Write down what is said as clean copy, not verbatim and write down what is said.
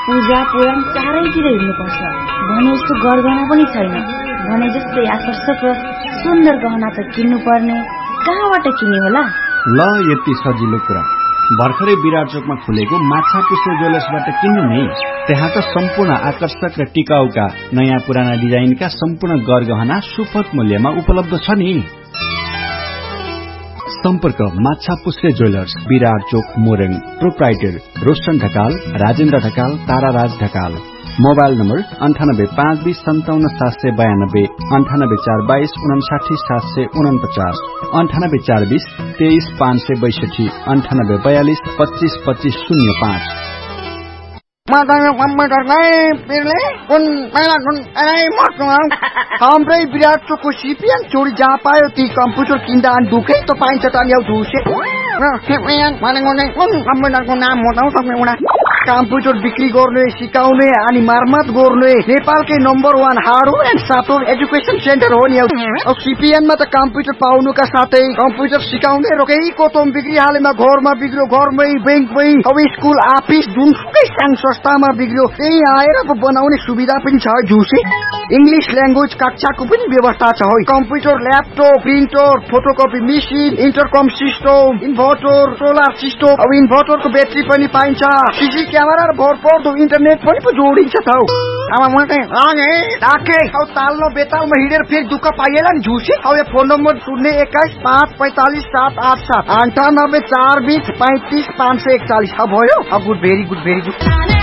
पूजा पुराण चारैतिर हिँड्नुपर्छ भने जस्तो गरगहना पनि छैन। भने जस्तै आकर्षक र सुन्दर गहना त किन्नु पर्ने, कहाँबाट किन्ने होला? ल यति सजिलो कुरा, भर्खरै विराट चोकमा खुलेको माछा पुष्पे ज्वेलर्सबाट किन्नु नि। त्यहाँ त सम्पूर्ण आकर्षक र टिकाउका नयाँ पुराना डिजाइनका सम्पूर्ण गरगहना सुपथ मूल्यमा उपलब्ध छ नि। सम्पर्क माछा पुष्पे ज्वेलर्स, विराट चोक, Morang. Proprietor Roshan Dhakal, Rajendra Dhakal, ताराराज Dhakal. Mobile number 98 520 57 792, 98 422 59 749, 98 420 23 562, 98 42 25 25 05। हाम्रै विराट चोकको सिपिएन चोरी जहाँ पायो ती कम्प्युटर किन्दा अनि दुखै त पाइन्छ त नि धुसे। कम्प्युटरको नाम बताउ तपाईँ। कम्प्युटर बिक्री गर्ने, सिकाउने अनि मर्मत गर्ने नेपालकै number 1 hardware and software education centre हो नि। अब सिपिएनमा त कम्प्युटर पाउनुका साथै कम्प्युटर सिकाउने रोकै कोतम बिक्री हालेमा घरमा बिग्रियो, घरमै, बैंकमै, अब स्कुल अफिस जुनसुकै सानो संस्थामा बिग्रियो त्यही आएर बनाउने सुविधा पनि छ जुसे। इंग्लिश ल्याङ्ग्वेज कक्षाको पनि व्यवस्था छ। Computer, laptop, printer, photocopy machine, इन्टरकम system, inverter, solar system, अब इन्भर्टरको ब्याट्री पनि पाइन्छ। सीसी क्यामेरा र भरपर्दो इन्टरनेट पनि जोडिन्छ त। तालमा बेतालमा हिँडेर फेरि दुःख पाइएला नि झुसी। अब यो फोन नम्बर 021 545 787 98 420 35 541 भयो। Good, very good, very good.